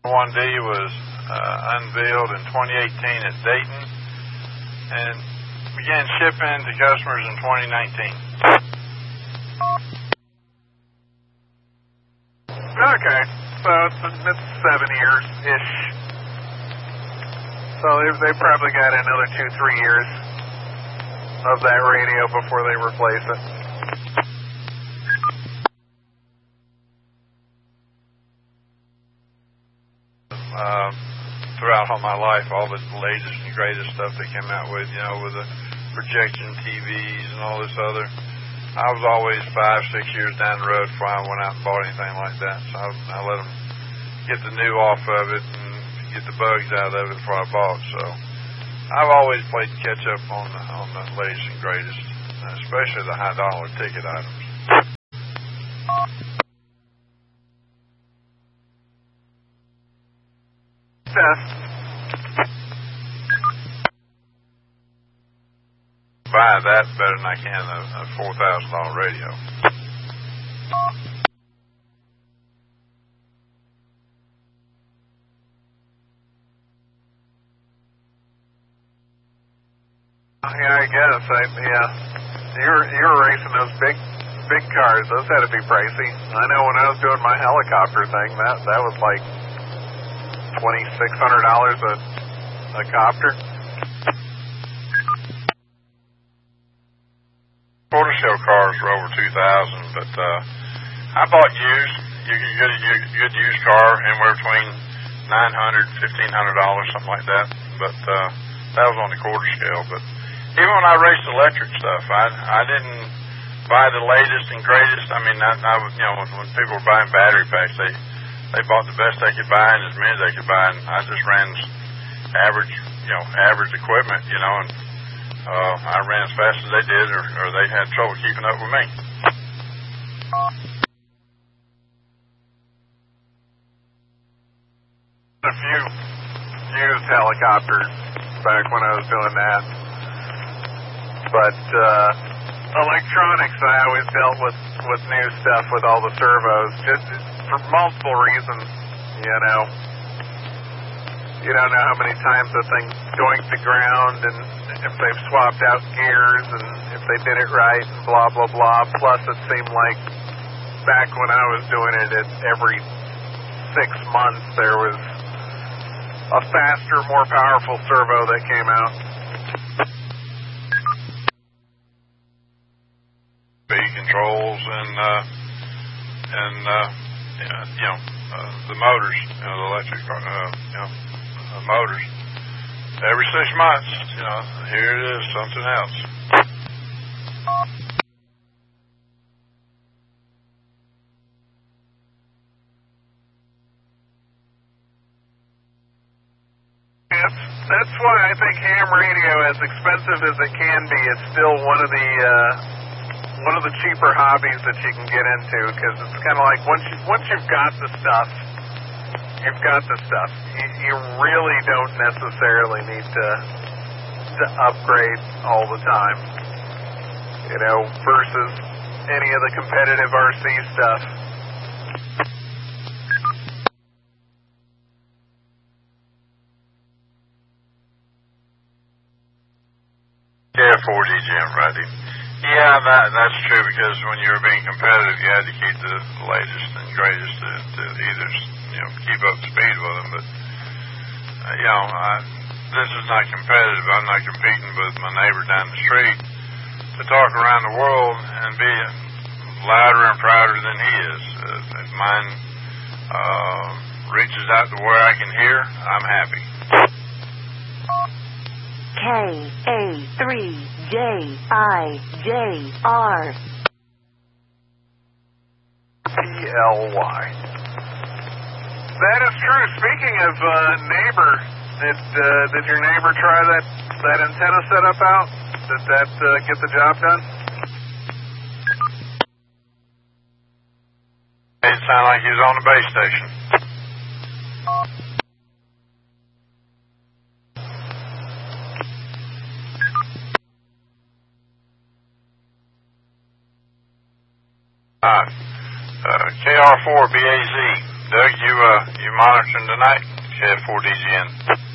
1D was unveiled in 2018 at Dayton and began shipping to customers in 2019. Okay, so it's 7 years-ish. So they probably got another 2-3 years of that radio before they replace it. Throughout all my life, all the latest and greatest stuff they came out with, with the projection TVs and all this other. I was always 5-6 years down the road before I went out and bought anything like that. So I let them get the new off of it and get the bugs out of it before I bought. So I've always played catch up on the latest and greatest, especially the high dollar ticket items. Buy that better than I can a $4,000 radio. Yeah, I guess. You're racing those big cars. Those had to be pricey. I know when I was doing my helicopter thing, that was like $2,600 a copter. Quarter shell cars were over $2,000, but I bought used. You could get a good used car anywhere between $900, $1,500, something like that. But that was on the quarter scale. But even when I raced electric stuff, I didn't buy the latest and greatest. I mean, when people were buying battery packs, they bought the best they could buy and as many as they could buy, and I just ran average equipment, and I ran as fast as they did, or they had trouble keeping up with me. A few used helicopters back when I was doing that, but electronics, I always dealt with new stuff with all the servos, just for multiple reasons. You don't know how many times the thing joints the ground, and if they've swapped out gears, and if they did it right, and blah, blah, blah. Plus, it seemed like back when I was doing it, every 6 months there was a faster, more powerful servo that came out. Speed controls and the motors, the electric motors. Every 6 months, here it is, something else. That's why I think ham radio, as expensive as it can be, it's still one of the cheaper hobbies that you can get into, because it's kind of like once you've got the stuff, you've got the stuff. You really don't necessarily need to upgrade all the time, versus any of the competitive RC stuff. Yeah, 4DGM, Friday. Yeah, that's true, because when you were being competitive, you had to keep the latest and greatest to either, keep up speed with them. But, this is not competitive. I'm not competing with my neighbor down the street to talk around the world and be louder and prouder than he is. If mine reaches out to where I can hear, I'm happy. KA3JIJR PLY. That is true. Speaking of neighbor, did your neighbor try that antenna setup out? Did that get the job done? It sounded like he was on the base station. KR4BAZ. Doug, you monitoring tonight. Shed 4DGN.